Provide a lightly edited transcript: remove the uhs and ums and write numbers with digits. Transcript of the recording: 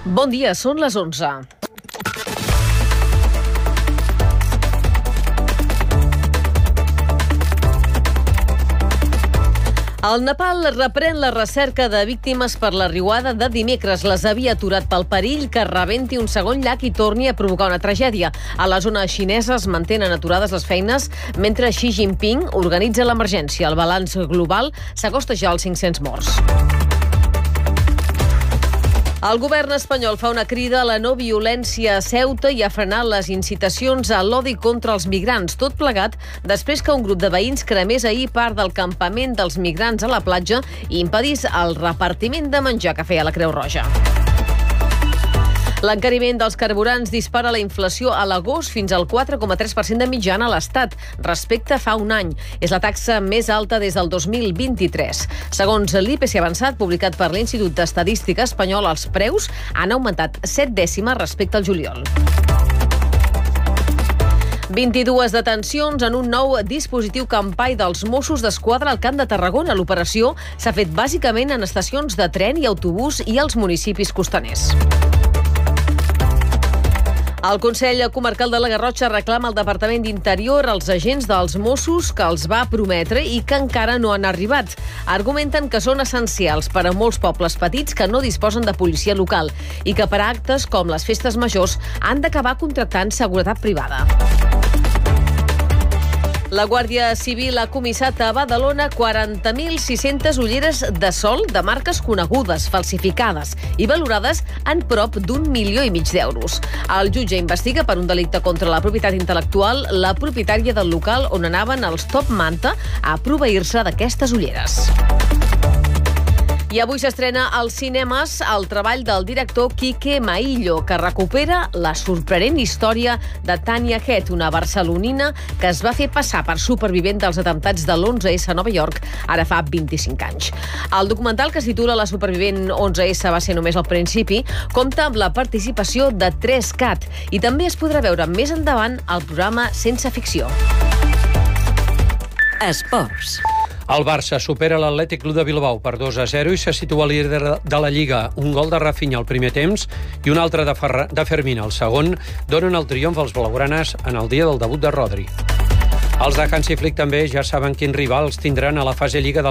Bon dia, són les 11. El Nepal reprèn la recerca de víctimes per la riuada de dimecres. Les havia aturat pel perill que rebenti un segon llac i torni a provocar una tragèdia. A la zona xinesa es mantenen aturades les feines mentre Xi Jinping organitza l'emergència. El balanç global s'acosta ja als 500 morts. El govern espanyol fa una crida a la no violència a Ceuta i a frenar les incitacions a l'odi contra els migrants. Tot plegat després que un grup de veïns cremés ahir part del campament dels migrants a la platja i impedís el repartiment de menjar que feia la Creu Roja. L'encariment dels carburants dispara la inflació a l'agost fins al 4,3% de mitjana a l'Estat, respecte a fa un any. És la taxa més alta des del 2023. Segons l'IPC avançat, publicat per l'Institut d'Estadística Espanyol, els preus han augmentat 7 dècimes respecte al juliol. 22 detencions en un nou dispositiu Campai dels Mossos d'Esquadra al Camp de Tarragona. L'operació s'ha fet bàsicament en estacions de tren i autobús i als municipis costaners. El Consell Comarcal de la Garrotxa reclama al Departament d'Interior als agents dels Mossos que els va prometre i que encara no han arribat. Argumenten que són essencials per a molts pobles petits que no disposen de policia local i que per a actes com les festes majors han d'acabar contractant seguretat privada. La Guàrdia Civil ha comissat a Badalona 40.600 ulleres de sol de marques conegudes, falsificades i valorades en prop d'1,5 milió d'euros. El jutge investiga per un delicte contra la propietat intel·lectual la propietària del local on anaven els Top Manta a proveir-se d'aquestes ulleres. I avui s'estrena als cinemes el treball del director Quique Maillo, que recupera la sorprenent història de Tania Head, una barcelonina que es va fer passar per supervivent dels atemptats de l'11S a Nova York ara fa 25 anys. El documental, que es titula La supervivent 11S va ser només al principi, compta amb la participació de 3CAT i també es podrà veure més endavant al programa Sense ficció. Esports. El Barça supera l'Atlètic Club de Bilbao per 2-0 i se situa líder de la Lliga. Un gol de Rafinha al primer temps i un altre de Fermín al segon donen el triomf als blaugranes en el dia del debut de Rodri. Els de Hansi Flick també ja saben quins rivals tindran a la fase Lliga de